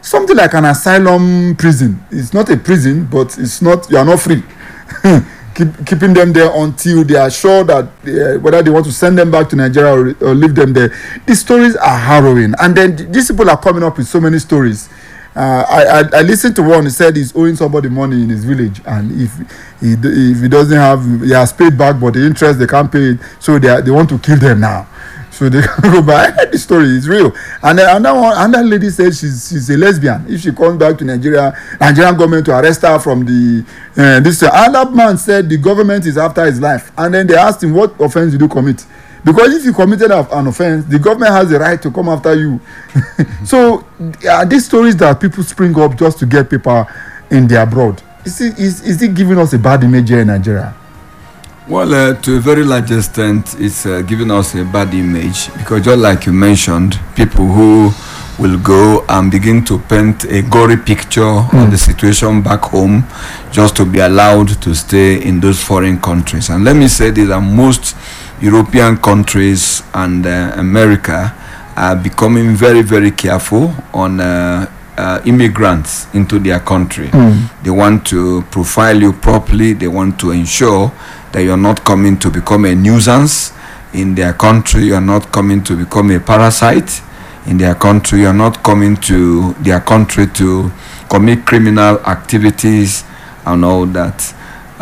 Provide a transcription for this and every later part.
something like an asylum prison. It's not a prison, but it's not, you are not free. Keeping them there until they are sure that whether they want to send them back to Nigeria or leave them there. The stories are harrowing, and then these people are coming up with so many stories. I listened to one. He said he's owing somebody money in his village, and if he doesn't have, he has paid back, but the interest they can't pay it, so they want to kill them now. So they can go back. I heard the story, it's real. And then another lady said she's a lesbian. If she comes back to Nigeria, Nigerian government to arrest her from the this. Another man said the government is after his life. And then they asked him, what offense did you commit? Because if you committed an offense, the government has the right to come after you. So these stories that people spring up just to get people in their abroad, is it giving us a bad image here in Nigeria? Well, to a very large extent, it's giving us a bad image, because just like you mentioned, people who will go and begin to paint a gory picture of the situation back home just to be allowed to stay in those foreign countries. And let me say this, that most European countries and America are becoming very, very careful on immigrants into their country. They want to profile you properly. They want to ensure that you're not coming to become a nuisance in their country. You're not coming to become a parasite in their country. You're not coming to their country to commit criminal activities and all that.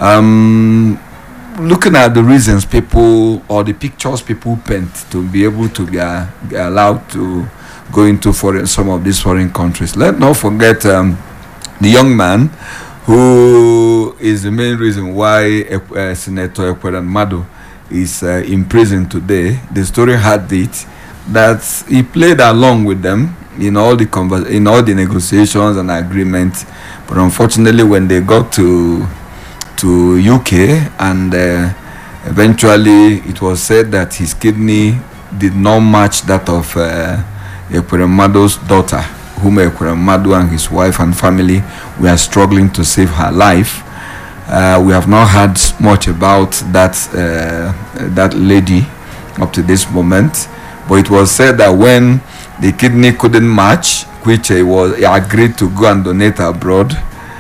Looking at the reasons people, or the pictures people paint to be able to be allowed to go into some of these foreign countries. Let's not forget the young man who is the main reason why Senator Ekweremadu Madu is in prison today. The story had it that he played along with them in all the negotiations and agreements, but unfortunately, when they got to UK, and eventually it was said that his kidney did not match that of Ekweremadu's daughter, whom Ekweremadu and his wife and family were struggling to save her life. We have not heard much about that lady up to this moment, but it was said that when the kidney couldn't match, which he agreed to go and donate abroad,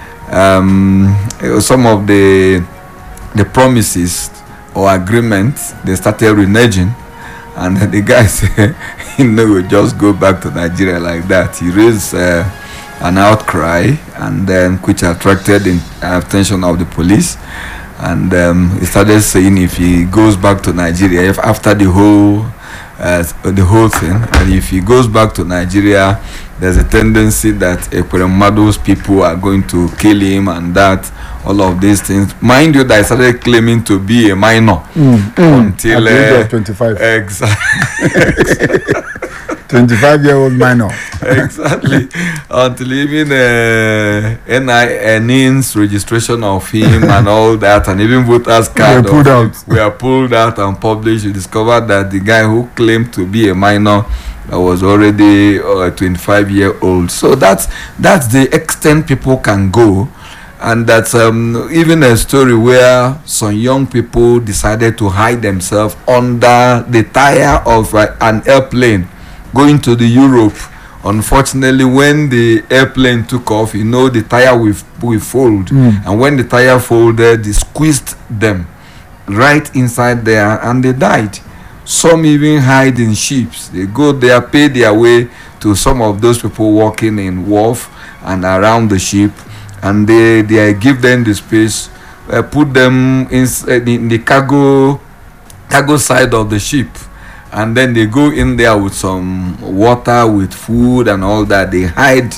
some of the promises or agreements, they started reneging, and the guy said he would just go back to Nigeria like that. He raised an outcry, and then which attracted the attention of the police, and he started saying if he goes back to Nigeria, if after the whole thing, and if he goes back to Nigeria, there's a tendency that Ekweremadu's people are going to kill him, and that all of these things. Mind you, that I started claiming to be a minor until 25. Exactly. 25-year-old minor. Exactly. Until even NIN's registration of him and all that, and even voters card were pulled out and published. You discovered that the guy who claimed to be a minor was already 25-year-old. So that's the extent people can go. And that's even a story where some young people decided to hide themselves under the tire of an airplane going to the Europe. Unfortunately, when the airplane took off, the tire will fold. And when the tire folded, they squeezed them right inside there, and they died. Some even hide in ships. They go there, pay their way to some of those people working in wharf and around the ship, and they give them the space, put them in the cargo side of the ship, and then they go in there with some water, with food and all that. They hide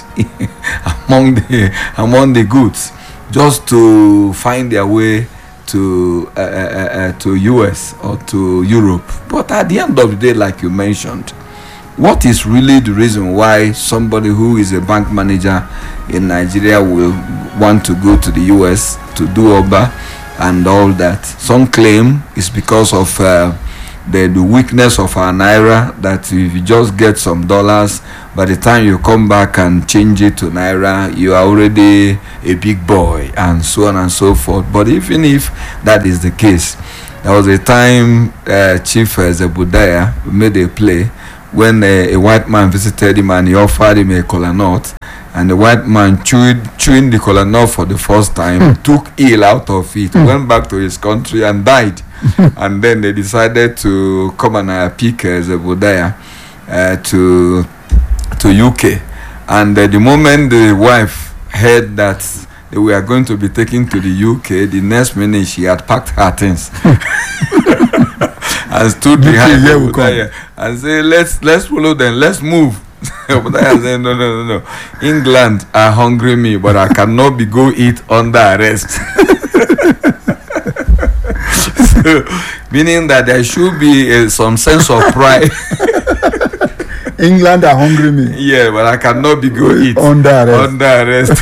among the goods just to find their way to US or to Europe. But at the end of the day, like you mentioned, what is really the reason why somebody who is a bank manager in Nigeria will want to go to the US to do Oba and all that? Some claim it's because of the weakness of our naira, that if you just get some dollars, by the time you come back and change it to naira, you are already a big boy, and so on and so forth. But even if that is the case, there was a time Chief Zebudaya made a play when a white man visited him and he offered him a kola nut, and the white man chewing the kola nut for the first time, took ill out of it, went back to his country and died. And then they decided to come and pick Zebediah to UK. And the moment the wife heard that they were going to be taken to the UK, the next minute she had packed her things and stood behind Zebediah and said, let's follow them, let's move. Zebediah said, no. England are hungry me, but I cannot be go eat under arrest. So, meaning that there should be some sense of pride. England are hungry me. Yeah, but I cannot be go eat under arrest. Under arrest.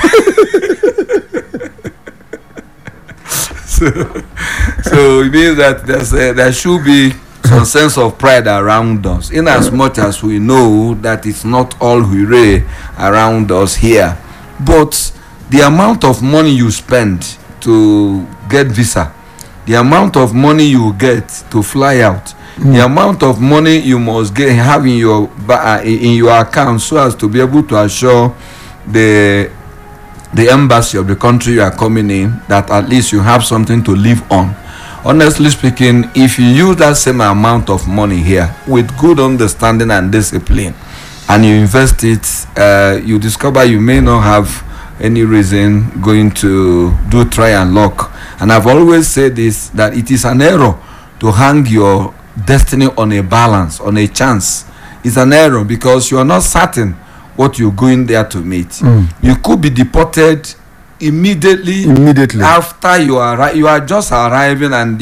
So it means that there should be some sense of pride around us, in as much as we know that it's not all hooray around us here. But the amount of money you spend to get visa, the amount of money you get to fly out, the amount of money you must have in your account so as to be able to assure the embassy of the country you are coming in that at least you have something to live on. Honestly speaking, if you use that same amount of money here with good understanding and discipline, and you invest it, you discover you may not have any reason going to do try and luck. And I've always said this, that it is an error to hang your destiny on a balance, on a chance. It's an error because you are not certain what you're going there to meet. You could be deported immediately after you arrive. You are just arriving, and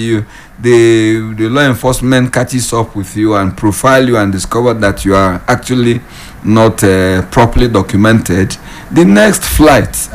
the law enforcement catches up with you and profile you and discover that you are actually not properly documented. The next flight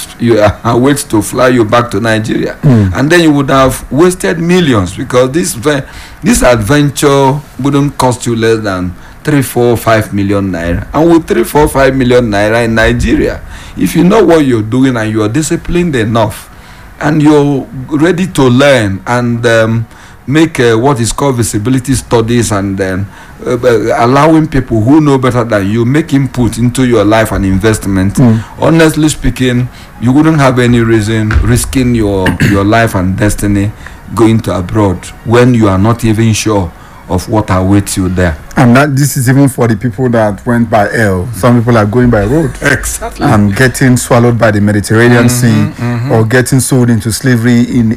awaits to fly you back to Nigeria, and then you would have wasted millions, because this adventure wouldn't cost you less than 3, 4, 5 million naira. And with 3, 4, 5 million naira in Nigeria, if you know what you're doing and you are disciplined enough and you're ready to learn and make what is called visibility studies, and then allowing people who know better than you make input into your life and investment, honestly speaking, you wouldn't have any reason risking your life and destiny going to abroad when you are not even sure of what awaits you there. And this is even for the people that went by air. Some people are going by road. Exactly. And getting swallowed by the Mediterranean Sea, or getting sold into slavery in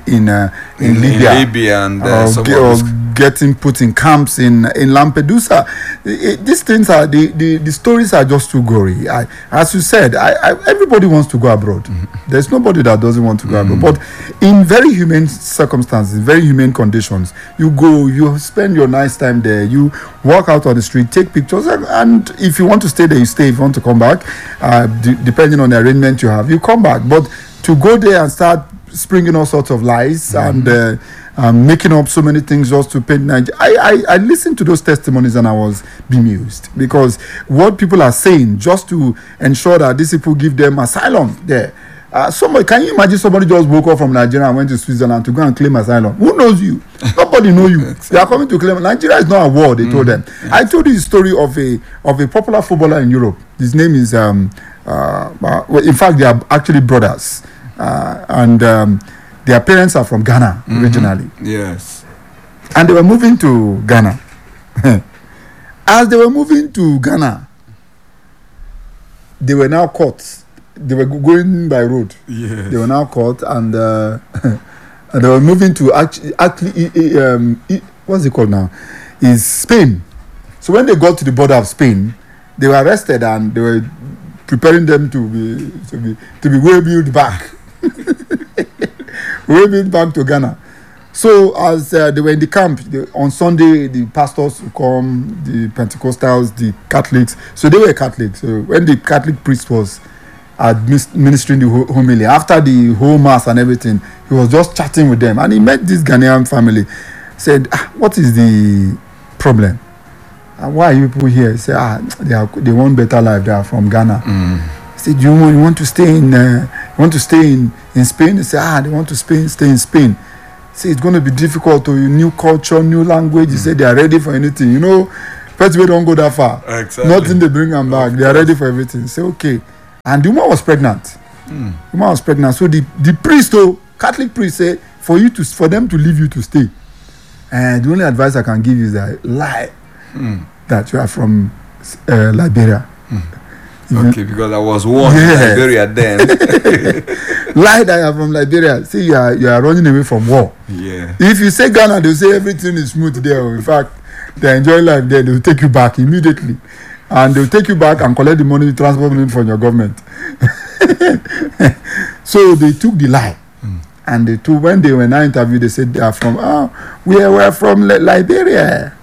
Libya and or getting put in camps in Lampedusa. These things are the stories are just too gory. As you said, everybody wants to go abroad. There's nobody that doesn't want to go abroad. But in very humane circumstances, very humane conditions, you go, you spend your nice time there, you walk out on the street, take pictures, and if you want to stay there, you stay. If you want to come back, depending on the arrangement you have, you come back. But to go there and start springing all sorts of lies and making up so many things just to paint Nigeria. I listened to those testimonies and I was bemused, because what people are saying just to ensure that these people give them asylum there. Can you imagine somebody just woke up from Nigeria and went to Switzerland to go and claim asylum? Who knows you? Nobody knows you. They are coming to claim. Nigeria is not a war, they told them. Yes. I told you the story of a popular footballer in Europe. His name is in fact they are actually brothers, and their parents are from Ghana originally. Yes. And they were moving to Ghana. As they were moving to Ghana, they were now caught. They were going by road. Yes. They were now caught, and they were moving to actually what's it called now? Is Spain. So when they got to the border of Spain, they were arrested and they were preparing them to be wheeled back, wheeled back to Ghana. So as they were in the camp on Sunday, the pastors would come, the Pentecostals, the Catholics. So they were Catholics. So when the Catholic priest was administering the homily, after the whole mass and everything, he was just chatting with them, and he met this Ghanaian family. Said, what is the problem? Why are you people here? He said, they want better life. They are from Ghana. He said, you want to stay in Spain? He said, they want to stay in Spain. He said, it's going to be difficult to new culture, new language. He said they are ready for anything. First we don't go that far. Exactly. Nothing they bring them back. They are ready for everything. He said, okay. and the woman was pregnant. The woman was pregnant. So the priest, Catholic priest, said for them to leave you to stay. And the only advice I can give you is that lie that you are from Liberia. Okay, because I was born in Liberia then. Lie that you are from Liberia. See, you are running away from war. Yeah. If you say Ghana, they'll say everything is smooth there. In fact, they enjoy life there. They'll take you back immediately. And they'll take you back and collect the money, transport money from your government. So they took the lie. And when they were now interviewed, they said they are from, we are from Liberia.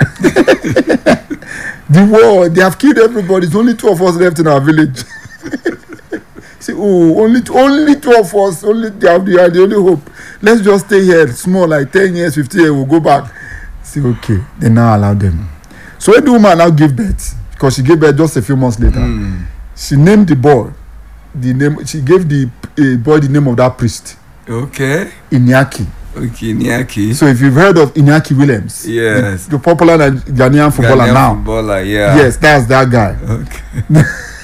The war, they have killed everybody. It's only 2 of us left in our village. Say, only 2 of us, they are the only hope. Let's just stay here small, like 10 years, 15 years, we'll go back. Say, okay, they now allow them. So when the woman now gave birth, because she gave birth just a few months later, she named the boy, she gave the boy the name of that priest. Okay. Inyaki. Okay, Inyaki. So if you've heard of Inyaki Williams, yes, the popular Ghanaian footballer now. Footballer, yeah. Yes, that's that guy. Okay.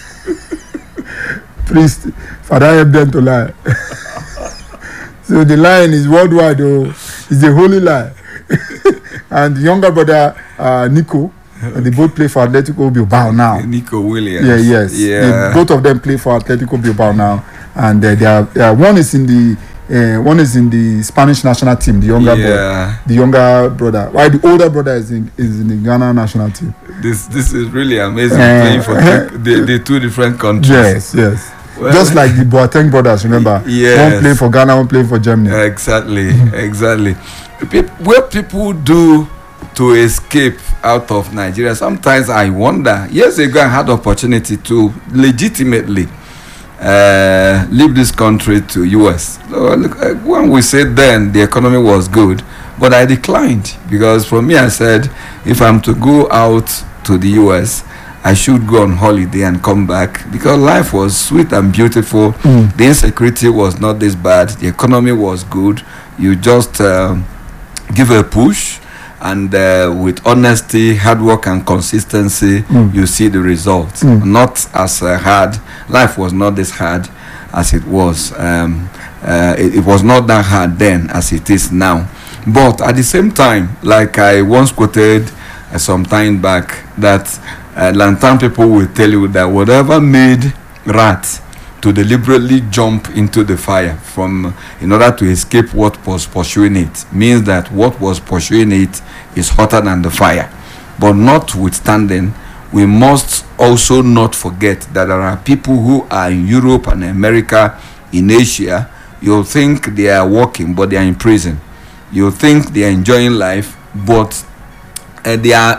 Priest, Father help them to lie. So the lion is worldwide, it's a holy lie. And the younger brother, Nico, they both play for Atletico Bilbao now. Nico Williams. Yeah, yes. Yeah. Both of them play for Atletico Bilbao now, and one is in the Spanish national team, the younger boy, the younger brother. While the older brother is in the Ghana national team. This is really amazing playing for the 2 different countries. Yes. Well, just like the Boateng brothers, remember? Yes. One playing for Ghana, one playing for Germany. Exactly. What people do to escape out of Nigeria, sometimes I wonder. Years ago, I had the opportunity to legitimately leave this country to US. So, when we said then the economy was good, but I declined, because for me I said, if I'm to go out to the US, I should go on holiday and come back, because life was sweet and beautiful. The insecurity was not this bad. The economy was good. You just give a push, and with honesty, hard work, and consistency, you see the results. Not as hard. Life was not this hard as it was. It was not that hard then as it is now. But at the same time, like I once quoted some time back, that Lantan people will tell you that whatever made rats to deliberately jump into the fire in order to escape what was pursuing it, means that what was pursuing it is hotter than the fire. But notwithstanding, we must also not forget that there are people who are in Europe and America, in Asia. You'll think they are working, but they are in prison. You'll think they are enjoying life, but they are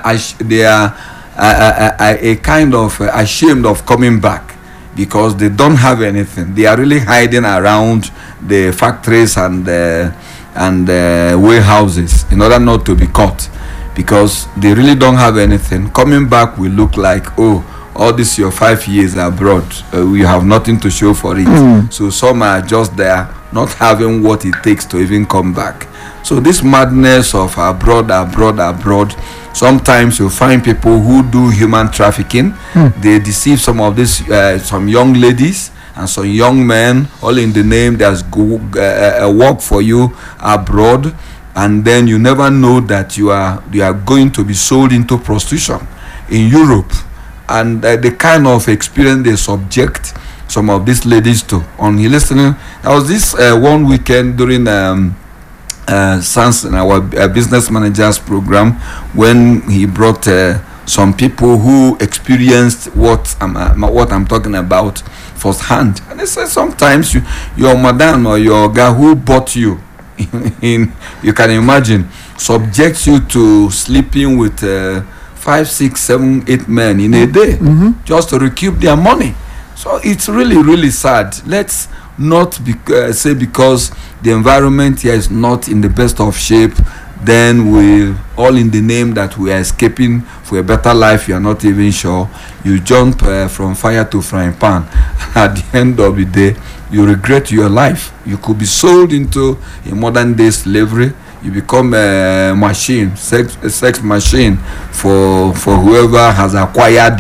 a kind of ashamed of coming back, because they don't have anything. They are really hiding around the factories and warehouses in order not to be caught, because they really don't have anything. Coming back will look like, all this your 5 years abroad, we have nothing to show for it. So some are just there, not having what it takes to even come back. So this madness of abroad, sometimes you find people who do human trafficking. They deceive some of these some young ladies and some young men, all in the name there's work for you abroad, and then you never know that you are going to be sold into prostitution in Europe. And the kind of experience they subject some of these ladies to. On listening, there was this one weekend during Sans, our business managers program, when he brought some people who experienced what I'm talking about firsthand. And they said sometimes your madam or your guy who bought you, you can imagine, subjects you to sleeping with 5, 6, 7, 8 men in a day, just to recoup their money. So it's really, really sad. Let's not say because the environment here is not in the best of shape, then we all in the name that we are escaping for a better life. You are not even sure. You jump from fire to frying pan. At the end of the day, you regret your life. You could be sold into a modern day slavery. You become a machine, sex machine for whoever has acquired you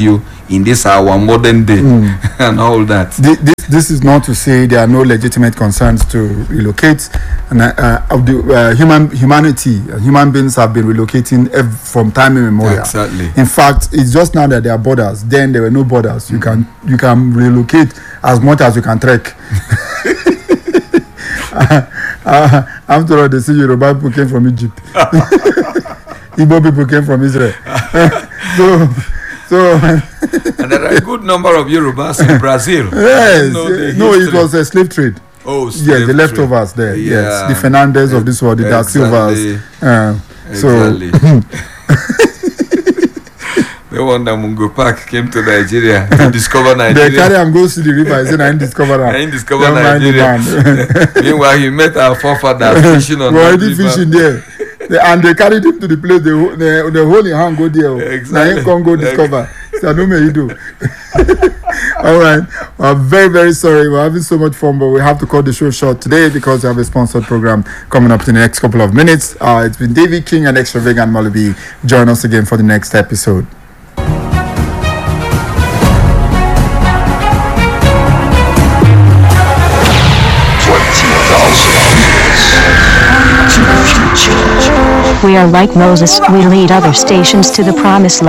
in this our modern day and all that. This is not to say there are no legitimate concerns to relocate, and of the human beings have been relocating from time immemorial. Exactly. In fact, it's just now that there are borders. Then there were no borders. You can relocate as much as you can trek. After all, they say Yoruba people came from Egypt. Igbo people came from Israel. So and there are a good number of Yorubas in Brazil. Yes. No, it was a slave trade. Oh, yes, the leftovers there. Yeah. Yes, the Fernandez of this world, the Dark Silvers. Exactly. The one that Mungo Park came to Nigeria to discover Nigeria. They carry and go see the river. I said, I didn't discover that. I didn't discover Nigeria. Meanwhile, he met our forefathers fishing on the river. Already fishing there. And they carried him to the place. They hold in hand, go there. Exactly. Now he can't go discover. So I know me, you do. All right. I'm very, very sorry. We're having so much fun, but we have to cut the show short today because we have a sponsored program coming up in the next couple of minutes. It's been David King and Extravagant Molibi. Join us again for the next episode. We are like Moses, we lead other stations to the promised land.